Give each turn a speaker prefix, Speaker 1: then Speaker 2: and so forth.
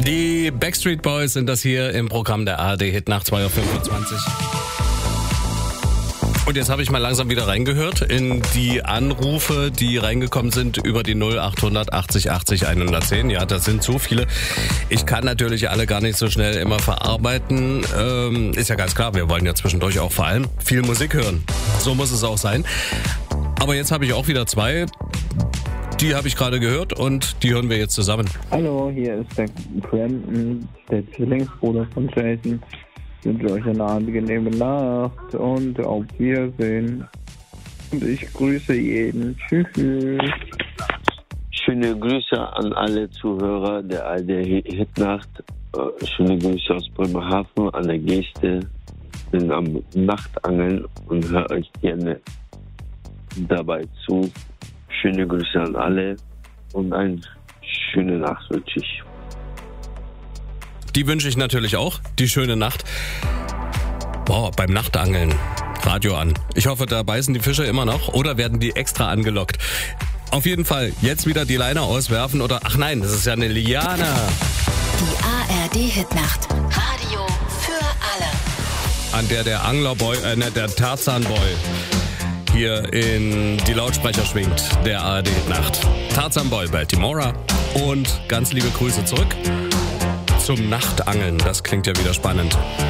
Speaker 1: Die Backstreet Boys sind das hier im Programm der ARD Hit nach 2.25 Uhr. Und jetzt habe ich mal langsam wieder reingehört in die Anrufe, die reingekommen sind über die 0800 80 80 110. Ja, das sind so viele. Ich kann natürlich alle gar nicht so schnell immer verarbeiten. Ist ja ganz klar, wir wollen ja zwischendurch auch vor allem viel Musik hören. So muss es auch sein. Aber jetzt habe ich auch wieder zwei. Die habe ich gerade gehört und die hören wir jetzt zusammen.
Speaker 2: Hallo, hier ist der Brandon, der Zwillingsbruder von Jason. Ich wünsche euch eine angenehme Nacht und auf Wiedersehen. Und ich grüße jeden. Tschüss.
Speaker 3: Schöne Grüße an alle Zuhörer der ARD Hitnacht. Schöne Grüße aus Bremerhaven an der Geste. Bin am Nachtangeln und höre euch gerne dabei zu. Schöne Grüße an alle und eine schöne Nacht wünsche ich.
Speaker 1: Die wünsche ich natürlich auch, die schöne Nacht. Boah, beim Nachtangeln, Radio an. Ich hoffe, da beißen die Fische immer noch oder werden die extra angelockt. Auf jeden Fall, jetzt wieder die Leine auswerfen oder, ach nein, das ist ja eine Liane.
Speaker 4: Die ARD Hitnacht, Radio für alle.
Speaker 1: An der Anglerboy, der Tarzanboy hier in die Lautsprecher schwingt, der ARD Nacht. Tarzanboy bei Timora und ganz liebe Grüße zurück zum Nachtangeln. Das klingt ja wieder spannend.